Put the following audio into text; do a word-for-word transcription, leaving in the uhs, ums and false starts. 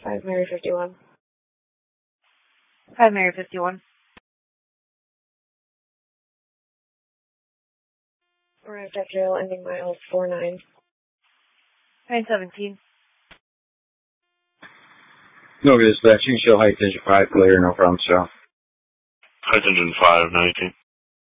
five Mary fifty-one. five Mary fifty-one. Arrived at jail, ending miles four nine. nine seventeen. No, dispatching, show height, engine five, clear, no problem, so. Height engine five, nineteen.